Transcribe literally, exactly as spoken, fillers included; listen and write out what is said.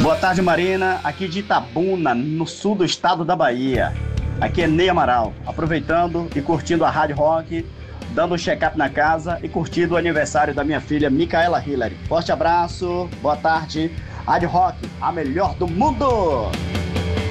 Boa tarde, Marina. Aqui de Itabuna, no sul do estado da Bahia. Aqui é Ney Amaral, aproveitando e curtindo a Rádio Rock, dando um check-up na casa e curtindo o aniversário da minha filha, Micaela Hillary. Forte abraço, boa tarde. Rádio Rock, a melhor do mundo!